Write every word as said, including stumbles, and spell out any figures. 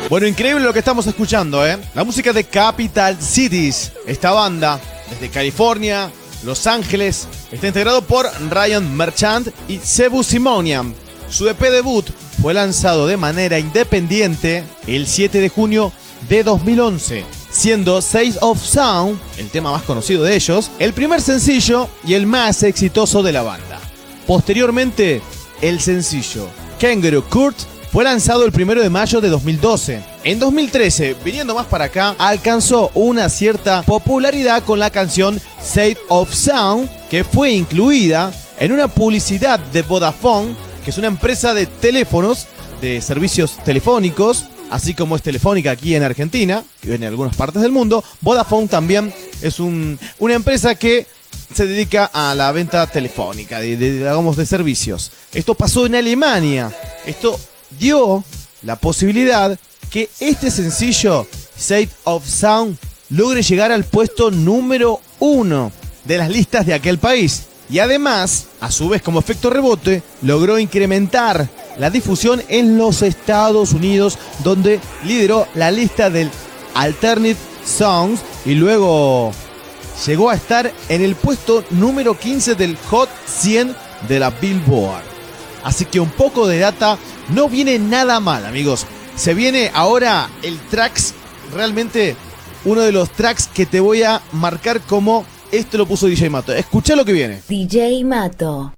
Bueno, increíble lo que estamos escuchando, ¿eh? La música de Capital Cities. Esta banda, desde California, Los Ángeles, está integrado por Ryan Merchant y Cebu Simonian. Su E P debut fue lanzado de manera independiente el siete de junio de dos mil once, siendo State of Sound, el tema más conocido de ellos, el primer sencillo y el más exitoso de la banda. Posteriormente, el sencillo Kangaroo Court fue lanzado el primero de mayo de dos mil doce. En dos mil trece, viniendo más para acá, alcanzó una cierta popularidad con la canción State of Sound, que fue incluida en una publicidad de Vodafone, que es una empresa de teléfonos, de servicios telefónicos, así como es Telefónica aquí en Argentina y en algunas partes del mundo. Vodafone también es un, una empresa que se dedica a la venta telefónica, de, de, digamos, de servicios. Esto pasó en Alemania. Esto dio la posibilidad que este sencillo, State of Sound, logre llegar al puesto número uno de las listas de aquel país. Y además, a su vez como efecto rebote, logró incrementar la difusión en los Estados Unidos, donde lideró la lista del Alternative Songs y luego llegó a estar en el puesto número quince del Hot cien de la Billboard. Así que un poco de data no viene nada mal, amigos. Se viene ahora el tracks, realmente uno de los tracks que te voy a marcar como esto lo puso D J Mato. Escuchá lo que viene. D J Mato.